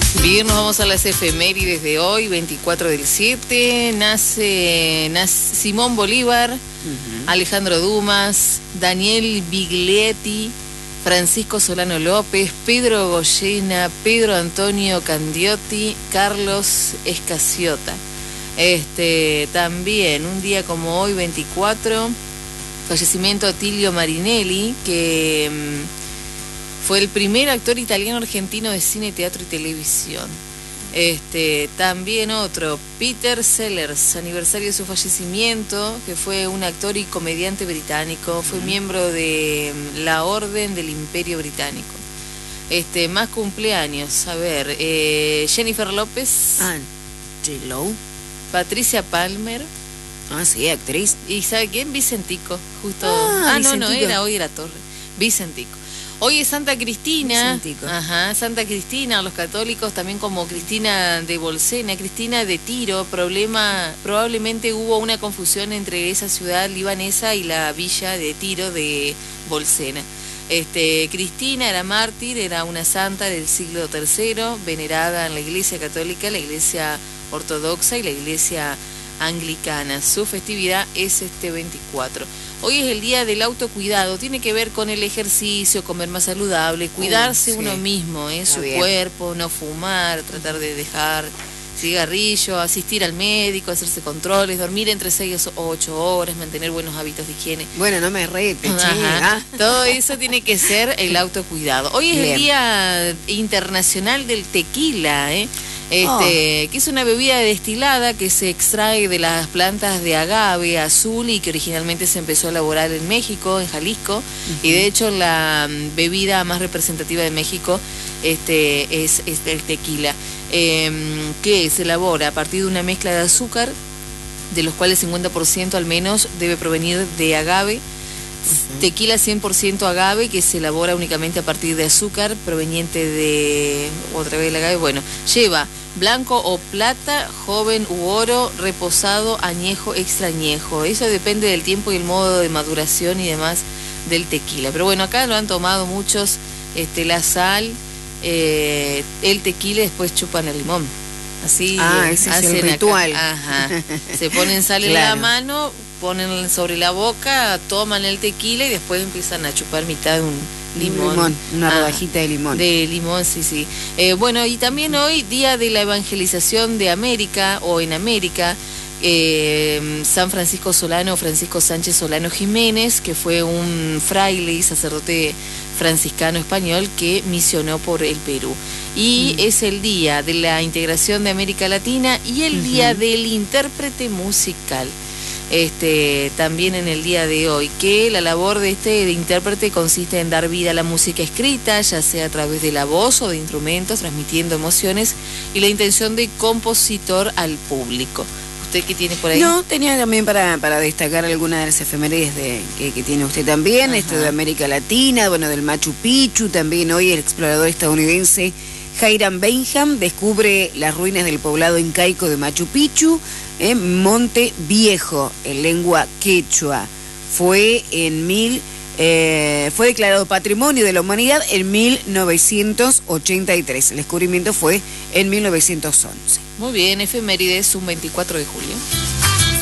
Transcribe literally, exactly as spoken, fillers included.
Bien, nos vamos a las efemérides de hoy, veinticuatro del siete. Nace, nace Simón Bolívar, uh-huh. Alejandro Dumas, Daniel Biglietti, Francisco Solano López, Pedro Goyena, Pedro Antonio Candiotti, Carlos Escaciota. Este, también, un día como hoy, veinticuatro, fallecimiento de Attilio Marinelli, que mmm, fue el primer actor italiano-argentino de cine, teatro y televisión. Este, también otro, Peter Sellers, aniversario de su fallecimiento, que fue un actor y comediante británico, fue miembro de la Orden del Imperio Británico. Este, más cumpleaños, a ver, eh, Jennifer López, ah, J-Lo, Patricia Palmer, ah sí, actriz, y ¿sabe quién? Vicentico, justo, ah, ah Vicentico. no, no era, hoy era Torre, Vicentico. Hoy es Santa Cristina, Vicentico. Ajá, Santa Cristina, los católicos también como Cristina de Bolsena, Cristina de Tiro. Problema, probablemente hubo una confusión entre esa ciudad libanesa y la villa de Tiro de Bolsena. Este, Cristina era mártir, era una santa del siglo tercero, venerada en la Iglesia Católica, la Iglesia Ortodoxa y la Iglesia Anglicana. Su festividad es este veinticuatro. Hoy es el día del autocuidado, tiene que ver con el ejercicio, comer más saludable, cuidarse oh, sí. uno mismo, ¿eh? su bien. cuerpo, no fumar, tratar de dejar cigarrillo, asistir al médico, hacerse controles, dormir entre seis o ocho horas, mantener buenos hábitos de higiene. Bueno, no me rete, chica. Todo eso tiene que ser el autocuidado. Hoy es bien. el Día Internacional del Tequila, ¿eh? Este, oh. que es una bebida destilada que se extrae de las plantas de agave azul y que originalmente se empezó a elaborar en México, en Jalisco, uh-huh. y de hecho la bebida más representativa de México este, es, es el tequila, eh, que se elabora a partir de una mezcla de azúcar, de los cuales cincuenta por ciento al menos debe provenir de agave. Uh-huh. Tequila cien por ciento agave, que se elabora únicamente a partir de azúcar proveniente de, otra vez el agave, bueno, lleva blanco o plata, joven u oro, reposado, añejo, extrañejo. Eso depende del tiempo y el modo de maduración y demás del tequila. Pero bueno, acá lo han tomado muchos, este, la sal, eh, el tequila y después chupan el limón. Así ah, ese es el ritual. Acá. Ajá. Se ponen sal en claro. la mano, ponen sobre la boca, toman el tequila y después empiezan a chupar mitad de un limón. Un limón, una ah, rodajita de limón. De limón, sí, sí. Eh, bueno, y también hoy, Día de la Evangelización de América, o en América, eh, San Francisco Solano, Francisco Sánchez Solano Jiménez, que fue un fraile y sacerdote franciscano español que misionó por el Perú. Y mm. es el Día de la Integración de América Latina y el uh-huh. Día del Intérprete Musical. Este, también en el día de hoy, que la labor de este de intérprete consiste en dar vida a la música escrita, ya sea a través de la voz o de instrumentos, transmitiendo emociones, y la intención de compositor al público. ¿Usted qué tiene por ahí? No, tenía también para, para destacar algunas de las efemérides de, que, que tiene usted también, Ajá. esto de América Latina, bueno, del Machu Picchu, también hoy el explorador estadounidense Hiram Bingham descubre las ruinas del poblado incaico de Machu Picchu, en Monte Viejo, en lengua quechua. Fue en mil, eh, fue declarado Patrimonio de la Humanidad en mil novecientos ochenta y tres. El descubrimiento fue en mil novecientos once. Muy bien, efemérides, un veinticuatro de julio.